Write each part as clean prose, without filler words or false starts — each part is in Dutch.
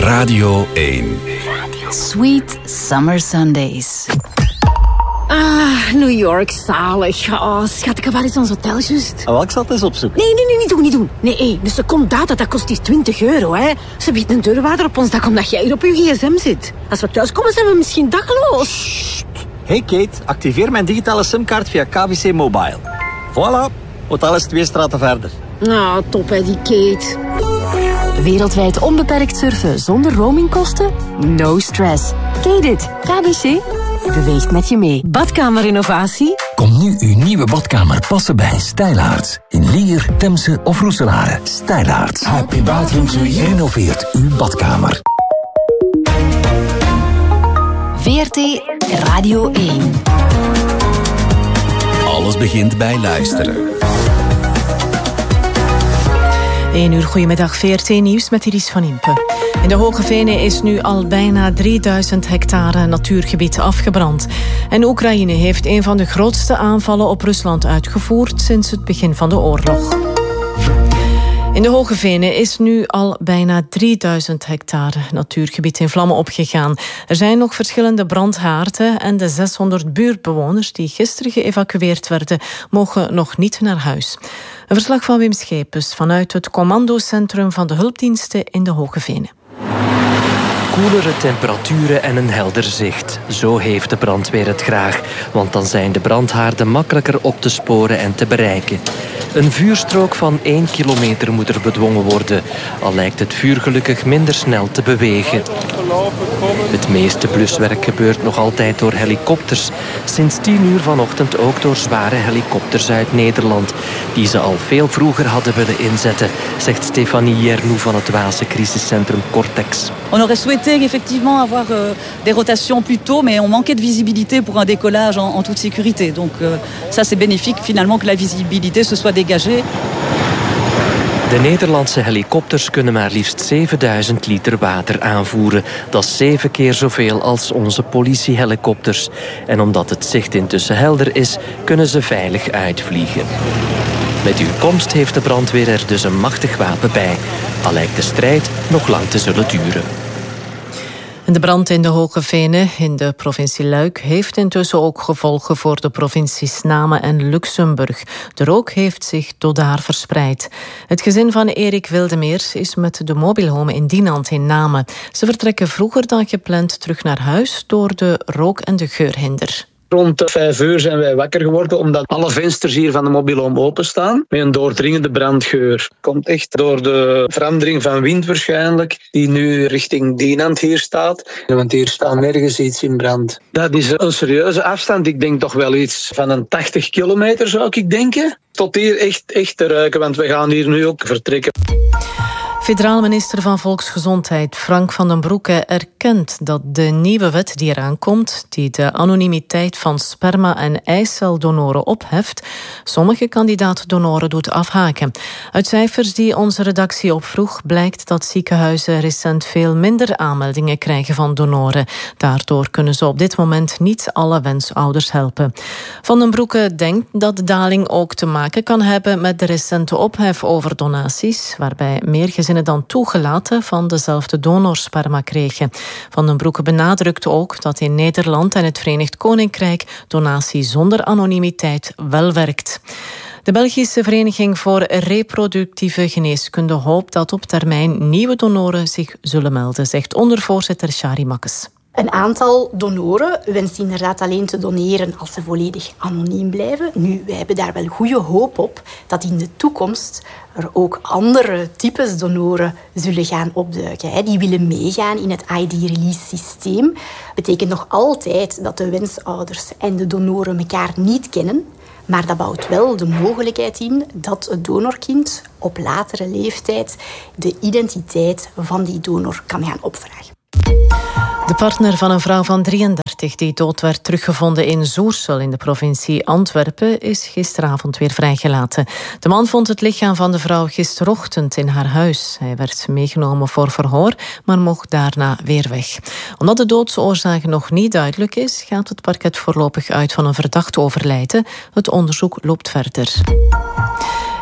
Radio 1. Sweet Summer Sundays. New York, zalig. Oh, schat, ik heb wel eens ons hotel juist. Ik zal het eens opzoeken. Nee, niet doen. Nee, een seconde dat kost hier €20, hè. Ze biedt een deurwaarder op ons dak omdat jij hier op je gsm zit. Als we thuiskomen zijn we misschien dakloos. Hey Kate, activeer mijn digitale simkaart via KBC Mobile. Voilà, hotel is 2 straten verder. Nou, top hè, die Kate. Wereldwijd onbeperkt surfen zonder roamingkosten? No stress. Ken dit? KBC beweegt met je mee. Badkamerinnovatie? Kom nu uw nieuwe badkamer passen bij Stijlaarts. In Lier, Temse of Roeselare. Stijlaarts. Happy bathroom to you. Renoveert uw badkamer. VRT Radio 1. Alles begint bij luisteren. 1 uur, goedemiddag, VRT Nieuws met Iris van Impe. In de Hoge Venen is nu al bijna 3000 hectare natuurgebied afgebrand. En Oekraïne heeft een van de grootste aanvallen op Rusland uitgevoerd sinds het begin van de oorlog. In de Hoge Venen is nu al bijna 3000 hectare natuurgebied in vlammen opgegaan. Er zijn nog verschillende brandhaarden en de 600 buurtbewoners die gisteren geëvacueerd werden, mogen nog niet naar huis. Een verslag van Wim Schepens vanuit het commandocentrum van de hulpdiensten in de Hoge Venen. Koelere temperaturen en een helder zicht. Zo heeft de brandweer het graag, want dan zijn de brandhaarden makkelijker op te sporen en te bereiken. Een vuurstrook van 1 kilometer moet er bedwongen worden, al lijkt het vuur gelukkig minder snel te bewegen. Het meeste bluswerk gebeurt nog altijd door helikopters. Sinds 10 uur vanochtend ook door zware helikopters uit Nederland, die ze al veel vroeger hadden willen inzetten, zegt Stefanie Jernou van het Waalse crisiscentrum Cortex. On aurait souhaité effectivement avoir des rotations plus tôt, mais on manquait de visibilité pour un décollage en toute sécurité. Donc ça c'est bénéfique finalement que la visibilité se soit dégagée. De Nederlandse helikopters kunnen maar liefst 7000 liter water aanvoeren. Dat is 7 keer zoveel als onze politiehelikopters. En omdat het zicht intussen helder is, kunnen ze veilig uitvliegen. Met uw komst heeft de brandweer er dus een machtig wapen bij. Al lijkt de strijd nog lang te zullen duren. De brand in de Hoge Venen in de provincie Luik heeft intussen ook gevolgen voor de provincies Namen en Luxemburg. De rook heeft zich tot daar verspreid. Het gezin van Erik Wildemeers is met de mobielhome in Dinant in Namen. Ze vertrekken vroeger dan gepland terug naar huis door de rook- en de geurhinder. Rond 5 uur zijn wij wakker geworden omdat alle vensters hier van de mobielhome openstaan met een doordringende brandgeur. Komt echt door de verandering van wind waarschijnlijk, die nu richting Dinant hier staat. Want hier staat nergens iets in brand. Dat is een serieuze afstand. Ik denk toch wel iets van een 80 kilometer zou ik denken. Tot hier echt te ruiken, want we gaan hier nu ook vertrekken. Federaal minister van Volksgezondheid Frank van den Broeke erkent dat de nieuwe wet die eraan komt, die de anonimiteit van sperma- en eiceldonoren opheft, sommige kandidaat-donoren doet afhaken. Uit cijfers die onze redactie opvroeg blijkt dat ziekenhuizen recent veel minder aanmeldingen krijgen van donoren. Daardoor kunnen ze op dit moment niet alle wensouders helpen. Van den Broeke denkt dat de daling ook te maken kan hebben met de recente ophef over donaties, waarbij meer gezinnen dan toegelaten van dezelfde donorsperma kregen. Van den Broeke benadrukt ook dat in Nederland en het Verenigd Koninkrijk donatie zonder anonimiteit wel werkt. De Belgische Vereniging voor Reproductieve Geneeskunde hoopt dat op termijn nieuwe donoren zich zullen melden, zegt ondervoorzitter Shari Makkes. Een aantal donoren wenst inderdaad alleen te doneren als ze volledig anoniem blijven. Nu, wij hebben daar wel goede hoop op dat in de toekomst er ook andere types donoren zullen gaan opduiken. Die willen meegaan in het ID-release-systeem. Betekent nog altijd dat de wensouders en de donoren elkaar niet kennen. Maar dat bouwt wel de mogelijkheid in dat het donorkind op latere leeftijd de identiteit van die donor kan gaan opvragen. De partner van een vrouw van 33 die dood werd teruggevonden in Zoersel in de provincie Antwerpen is gisteravond weer vrijgelaten. De man vond het lichaam van de vrouw gisterochtend in haar huis. Hij werd meegenomen voor verhoor, maar mocht daarna weer weg. Omdat de doodsoorzaak nog niet duidelijk is, gaat het parket voorlopig uit van een verdacht overlijden. Het onderzoek loopt verder.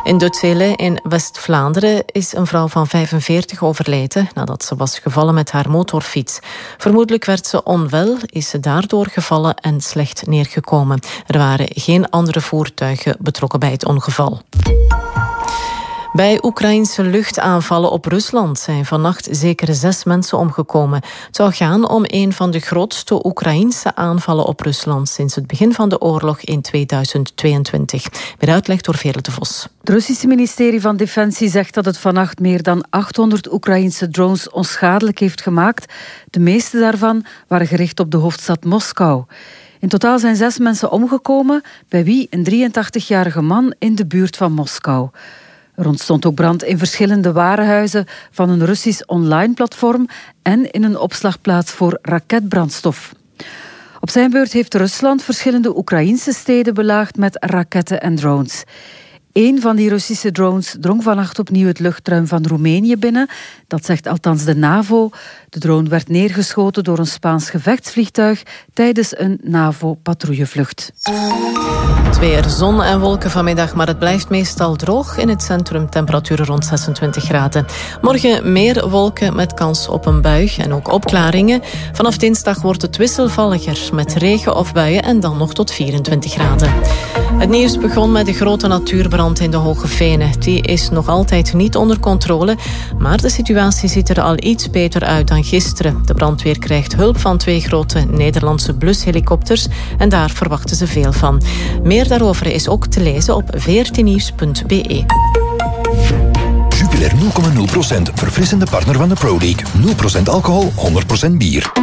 In Dutzele in West-Vlaanderen is een vrouw van 45 overleden nadat ze was gevallen met haar motorfiets. Vermoedelijk werd ze onwel, is ze daardoor gevallen en slecht neergekomen. Er waren geen andere voertuigen betrokken bij het ongeval. Bij Oekraïnse luchtaanvallen op Rusland zijn vannacht zeker 6 mensen omgekomen. Het zou gaan om een van de grootste Oekraïnse aanvallen op Rusland sinds het begin van de oorlog in 2022. Meer uitleg door Veerle de Vos. Het Russische ministerie van Defensie zegt dat het vannacht meer dan 800 Oekraïnse drones onschadelijk heeft gemaakt. De meeste daarvan waren gericht op de hoofdstad Moskou. In totaal zijn 6 mensen omgekomen, bij wie een 83-jarige man in de buurt van Moskou. Er ontstond ook brand in verschillende warenhuizen van een Russisch online-platform en in een opslagplaats voor raketbrandstof. Op zijn beurt heeft Rusland verschillende Oekraïnse steden belaagd met raketten en drones. Eén van die Russische drones drong vannacht opnieuw het luchtruim van Roemenië binnen. Dat zegt althans de NAVO. De drone werd neergeschoten door een Spaans gevechtsvliegtuig tijdens een NAVO-patrouillevlucht. Het weer, zon en wolken vanmiddag, maar het blijft meestal droog. In het centrum temperaturen rond 26 graden. Morgen meer wolken met kans op een bui en ook opklaringen. Vanaf dinsdag wordt het wisselvalliger met regen of buien en dan nog tot 24 graden. Het nieuws begon met de grote natuurbrand in de Hoge Venen. Die is nog altijd niet onder controle, maar de situatie ziet er al iets beter uit dan gisteren. De brandweer krijgt hulp van 2 grote Nederlandse blushelikopters en daar verwachten ze veel van. Meer daarover is ook te lezen op vrtnieuws.be. Jupiler 0,0%, verfrissende partner van de Pro League. 0% alcohol, 100% bier.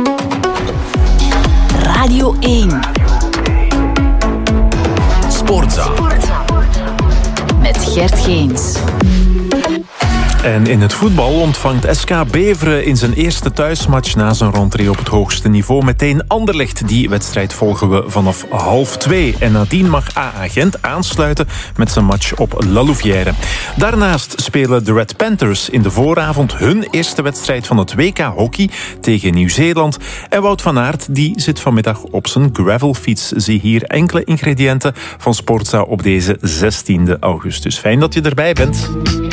Radio 1. Sportza. Met Gert Geens. En in het voetbal ontvangt SK Beveren in zijn eerste thuismatch na zijn rentree op het hoogste niveau meteen Anderlecht. Die wedstrijd volgen we vanaf 1:30. En nadien mag AA Gent aansluiten met zijn match op La Louvière. Daarnaast spelen de Red Panthers in de vooravond hun eerste wedstrijd van het WK hockey tegen Nieuw-Zeeland. En Wout van Aert die zit vanmiddag op zijn gravelfiets. Zie hier enkele ingrediënten van Sportza op deze 16e augustus. Fijn dat je erbij bent.